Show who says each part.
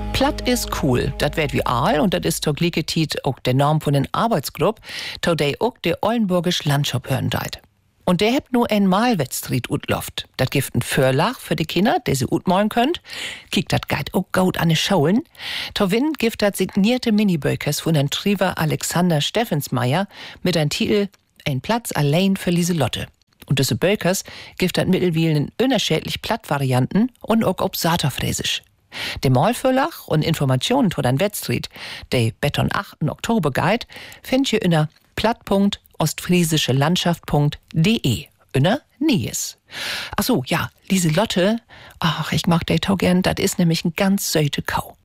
Speaker 1: Platt ist cool, das wird wie all und das ist to glicket auch der Norm von den Arbeitsgrupp, to dei auch der Oldenburgisch Landschap hören deit. Und der hebt nur einmal Wettstried utloft. Dat gibt ein Förlach für die Kinder, der sie utmalen könnt. Kiekt dat geit auch gut an die Schauen. To win gibt dat signierte Minibökers von den Triver Alexander Steffensmeier mit ein Titel Ein Platz allein für Lieselotte. Und diese Bökers gibt dat mittelwielen unerschädlich Plattvarianten und auch ob Saterfräsisch. De Malförlach und Informationen zu den Wettstried, de Beton 8. Oktober Guide, findet ihr in der platt.ostfriesischelandschaft.de. Inner Nies. Ach so, ja, Lieselotte, ach, ich mag de tau gern, dat is nämlich ein ganz söte Kau.